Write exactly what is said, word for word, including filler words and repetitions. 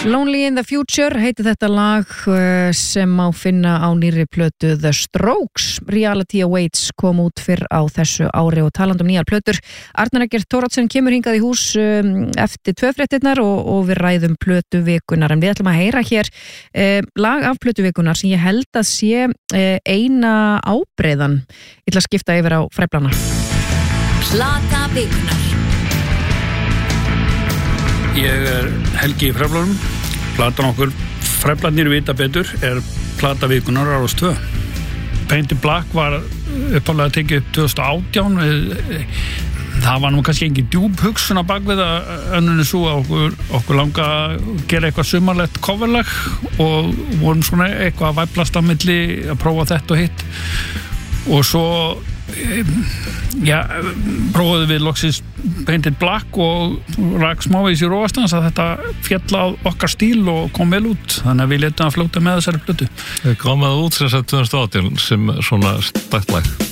Lonely in the Future heiti þetta lag sem má finna á nýrri plötu The Strokes. Reality Awaits kom út fyrr á þessu ári og talandi um nýjar plötur. Arnar Eggert Thoroddsen kemur hingað í hús eftir tvö fréttirnar og, og við ræðum plötu vikunar. En við ætlum að heyra hér eh, lag af plötu vikunar sem ég held að sé eh, eina ábreiðan. Ég ætla að skipta yfir á Fræflana. Plata vikunar. Ég er Helgi í Fræflunum. Platan okkur Fræflarnir vita betur er plata vikunar á Rás tvö. Paint in Black var upphaflega tekið upp tvö þúsund og átján. Það var nú kannski engin djúp hugsun á bakvið að önnunni svo að okkur, okkur langa að gera eitthvað sumarlegt coverlag og vorum svona eitthvað að væflast á milli að prófa þetta og hitt. Og svo já, prófaði við loksins Paint in Black og rak smávegis í róastans að þetta fjalla á okkar stíl og kom vel út, þannig að við letum að fljóta með þessari plötu. Kom það út sem sagt tvö þúsund og átján sem svona stætt lag?